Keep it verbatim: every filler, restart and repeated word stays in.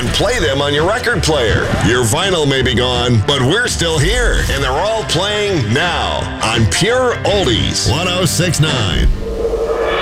and play them on your record player. Your vinyl may be gone, but we're still here, and they're all playing now on Pure Oldies one oh six point nine.